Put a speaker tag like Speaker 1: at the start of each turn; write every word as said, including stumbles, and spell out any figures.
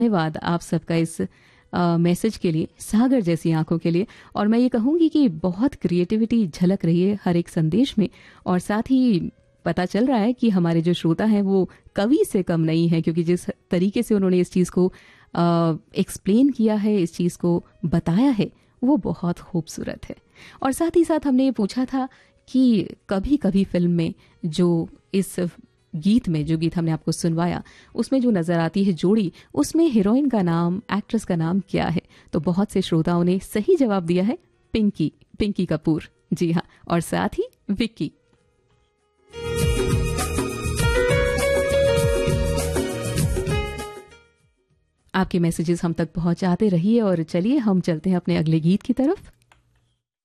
Speaker 1: धन्यवाद आप सबका इस अ, मैसेज के लिए, सागर जैसी आंखों के लिए। और मैं ये कहूंगी कि बहुत क्रिएटिविटी झलक रही है हर एक संदेश में, और साथ ही पता चल रहा है कि हमारे जो श्रोता हैं वो कवि से कम नहीं है, क्योंकि जिस तरीके से उन्होंने इस चीज़ को एक्सप्लेन किया है, इस चीज़ को बताया है, वो बहुत खूबसूरत है। और साथ ही साथ हमने ये पूछा था कि कभी कभी फिल्म में जो इस गीत में जो गीत हमने आपको सुनवाया उसमें जो नजर आती है जोड़ी, उसमें हीरोइन का नाम, एक्ट्रेस का नाम क्या है? तो बहुत से श्रोताओं ने सही जवाब दिया है पिंकी, पिंकी कपूर। जी हाँ, और साथ ही विक्की। आपके मैसेजेस हम तक पहुंचाते रहिए और चलिए हम चलते हैं अपने अगले गीत की तरफ।